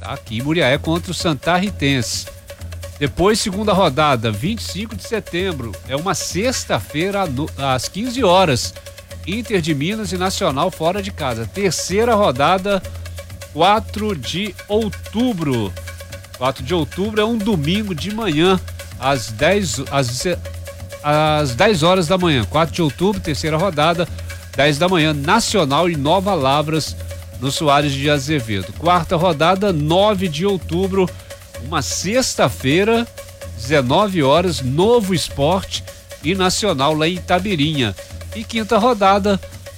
Tá aqui em Muriaé contra o Santa Ritense. Depois, segunda rodada, 25 de setembro, é uma sexta-feira às 15 horas. Inter de Minas e Nacional fora de casa. Terceira rodada, 4 de outubro. 4 de outubro é um domingo de manhã, às 10 horas da manhã. 4 de outubro, terceira rodada, 10 da manhã, Nacional e Nova Lavras, no Soares de Azevedo. Quarta rodada, 9 de outubro, uma sexta-feira, 19 horas, Novo Esporte e Nacional lá em Itabirinha. E quinta rodada,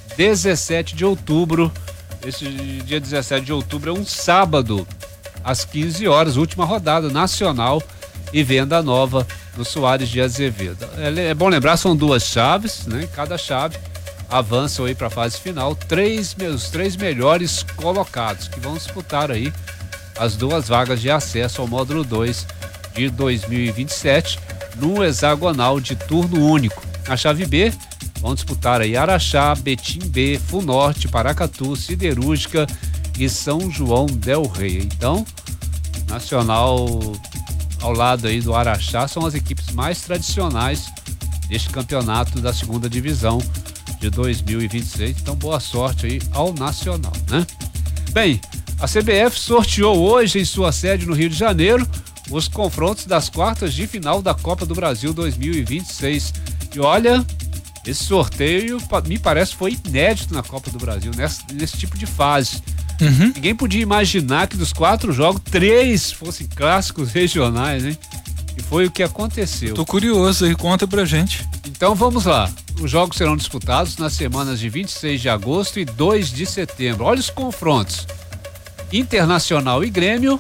17 de outubro, esse dia 17 de outubro é um sábado, às 15 horas, última rodada, Nacional e Venda Nova no Soares de Azevedo. É bom lembrar, são duas chaves, né? Cada chave avançam aí para a fase final, os três melhores colocados que vão disputar aí as duas vagas de acesso ao módulo 2 de 2027 no hexagonal de turno único. Na chave B vão disputar aí Araxá, Betim B, Funorte, Paracatu, Siderúrgica e São João del Rei. Então, Nacional ao lado aí do Araxá são as equipes mais tradicionais deste campeonato da segunda divisão de 2026. Então, boa sorte aí ao Nacional, né? Bem, a CBF sorteou hoje em sua sede no Rio de Janeiro os confrontos das quartas de final da Copa do Brasil 2026. E olha, esse sorteio me parece foi inédito na Copa do Brasil, nesse tipo de fase. Uhum. Ninguém podia imaginar que dos 4 jogos, 3 fossem clássicos regionais, hein? E foi o que aconteceu. Tô curioso aí, conta pra gente. Então vamos lá. Os jogos serão disputados nas semanas de 26 de agosto e 2 de setembro. Olha os confrontos: Internacional e Grêmio,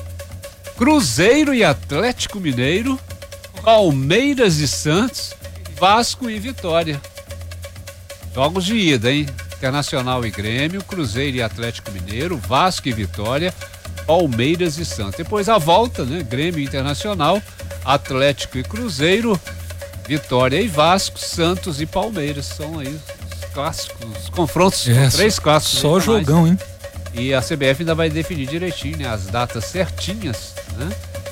Cruzeiro e Atlético Mineiro, Palmeiras e Santos, Vasco e Vitória. Jogos de ida, hein? Internacional e Grêmio, Cruzeiro e Atlético Mineiro, Vasco e Vitória, Palmeiras e Santos. Depois a volta, né? Grêmio e Internacional, Atlético e Cruzeiro, Vitória e Vasco, Santos e Palmeiras. São aí os clássicos, os confrontos, 3 clássicos. Só jogão, hein? E a CBF ainda vai definir direitinho, né? As datas certinhas, né?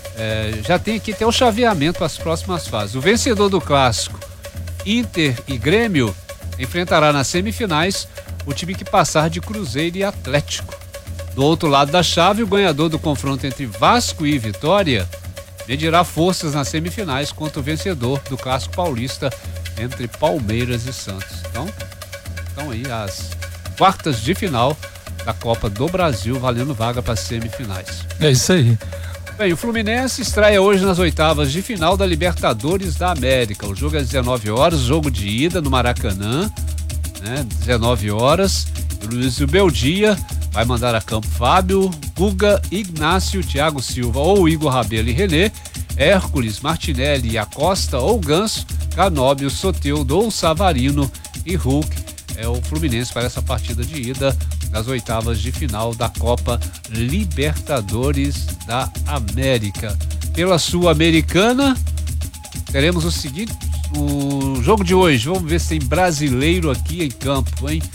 Já tem aqui até o chaveamento para as próximas fases. O vencedor do clássico, Inter e Grêmio, enfrentará nas semifinais o time que passar de Cruzeiro e Atlético. Do outro lado da chave, o ganhador do confronto entre Vasco e Vitória medirá forças nas semifinais contra o vencedor do clássico paulista entre Palmeiras e Santos. Então aí as quartas de final da Copa do Brasil, valendo vaga para as semifinais. É isso aí. Bem, o Fluminense estreia hoje nas oitavas de final da Libertadores da América. O jogo é às 19 horas, jogo de ida no Maracanã, né? 19 horas. O Luiz Beldia vai mandar a campo Fábio, Guga, Ignácio, Thiago Silva ou Igor Rabelo e René, Hércules, Martinelli, Acosta ou Ganso, Canóbio, Soteldo ou Savarino e Hulk. É o Fluminense para essa partida de ida das oitavas de final da Copa Libertadores da América. Pela Sul-Americana, teremos o seguinte, o jogo de hoje, vamos ver se tem brasileiro aqui em campo, hein?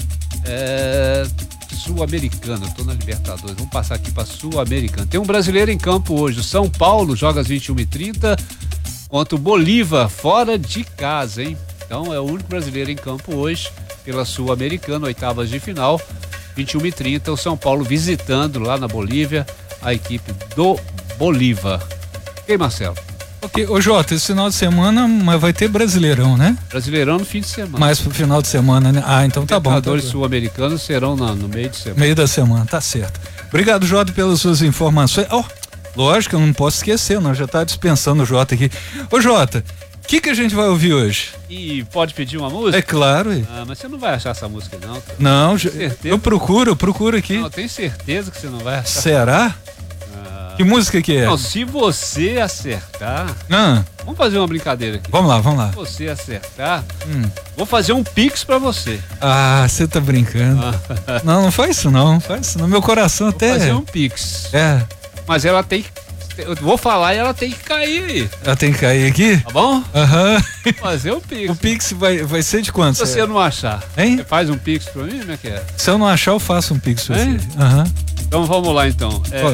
Sul-Americana, eu tô na Libertadores, vamos passar aqui para Sul-Americana. Tem um brasileiro em campo hoje, o São Paulo joga às 21h30 contra o Bolívar, fora de casa, hein? Então é o único brasileiro em campo hoje pela Sul-Americana, oitavas de final, 21h30, o São Paulo visitando lá na Bolívia a equipe do Bolívar. Ok, Marcelo? Ok, ô Jota, esse final de semana mas vai ter Brasileirão, né? Brasileirão no fim de semana. Mais pro final de semana, né? Ah, então tá bom. Os jogadores sul-americanos serão no meio de semana. Meio da semana, tá certo. Obrigado, Jota, pelas suas informações. Lógico, eu não posso esquecer, nós já tá dispensando o Jota aqui. Ô Jota, o que a gente vai ouvir hoje? E pode pedir uma música? É claro. Mas você não vai achar essa música não? Tá? Não, eu procuro aqui. Não, eu tenho certeza que você não vai achar. Será? Que música que é? Não, se você acertar... Vamos fazer uma brincadeira aqui. Vamos lá. Se você acertar, vou fazer um pix pra você. Ah, você tá brincando. Não faz isso não. Meu coração vou até... fazer um pix. Mas ela tem que... Eu vou falar e ela tem que cair aí. Ela tem que cair aqui? Tá bom? Aham. Fazer o pix. O pix vai ser de quanto? Se você não achar. Hein? Você faz um pix pra mim, como é que é? Se eu não achar, eu faço um pix pra você. Então vamos lá então.